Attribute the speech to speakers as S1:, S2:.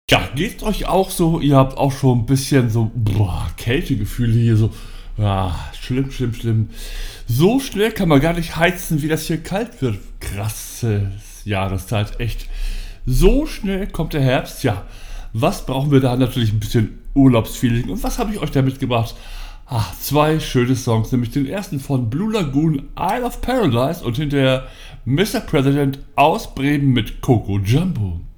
S1: Ja, geht's euch auch so? Ihr habt auch schon ein bisschen so Kältegefühle hier so. Ja, schlimm, schlimm, schlimm. So schnell kann man gar nicht heizen, wie das hier kalt wird. Krasse Jahreszeit, echt. So schnell kommt der Herbst, ja. Was brauchen wir da? Natürlich ein bisschen Urlaubsfeeling. Und was habe ich euch da mitgebracht? Zwei schöne Songs, nämlich den ersten von Blue Lagoon, Isle of Paradise und hinterher Mr. President aus Bremen mit Coco Jumbo.